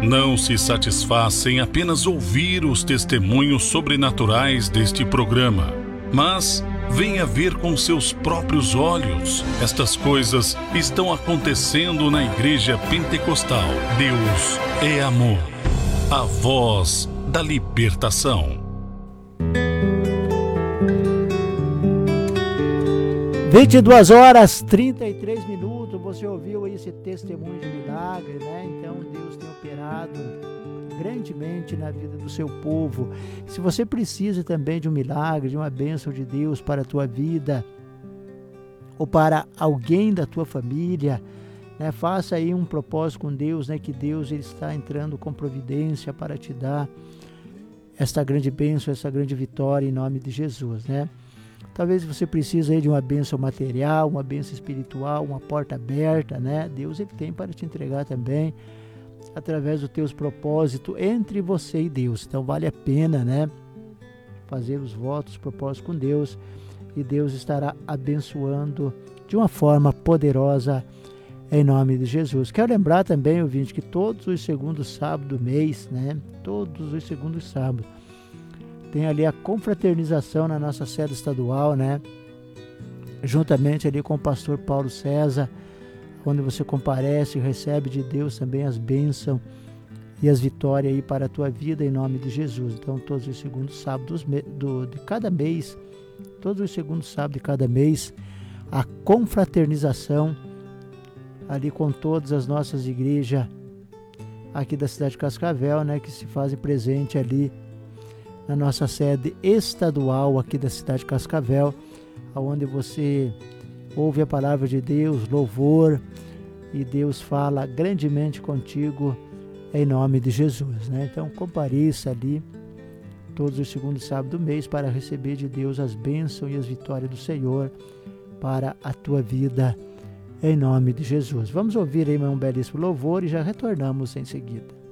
não se satisfaz em apenas ouvir os testemunhos sobrenaturais deste programa, mas venha ver com seus próprios olhos. Estas coisas estão acontecendo na Igreja Pentecostal. Deus é amor, a voz da libertação. 22h33, você ouviu esse testemunho de milagre, né? Então Deus tem operado grandemente na vida do seu povo. Se você precisa também de um milagre, de uma bênção de Deus para a tua vida ou para alguém da tua família, né? Faça aí um propósito com Deus, né? Que Deus ele está entrando com providência para te dar esta grande bênção, essa grande vitória em nome de Jesus, né? Talvez você precise aí de uma bênção material, uma bênção espiritual, uma porta aberta, né? Deus ele tem para te entregar também através dos teus propósitos entre você e Deus. Então vale a pena, né? Fazer os votos, os propósitos com Deus, e Deus estará abençoando de uma forma poderosa em nome de Jesus. Quero lembrar também, ouvinte, que todos os segundos sábados do mês, né? Todos os segundos sábados, tem ali a confraternização na nossa sede estadual, né? Juntamente ali com o pastor Paulo César, onde você comparece e recebe de Deus também as bênçãos e as vitórias aí para a tua vida em nome de Jesus. Então, todos os segundos sábados de cada mês, todos os segundos sábados de cada mês, a confraternização ali com todas as nossas igrejas aqui da cidade de Cascavel, né? Que se fazem presente ali na nossa sede estadual aqui da cidade de Cascavel, onde você ouve a palavra de Deus, louvor, e Deus fala grandemente contigo em nome de Jesus, né? Então compareça ali todos os segundos sábados do mês para receber de Deus as bênçãos e as vitórias do Senhor para a tua vida em nome de Jesus. Vamos ouvir aí um belíssimo louvor e já retornamos em seguida.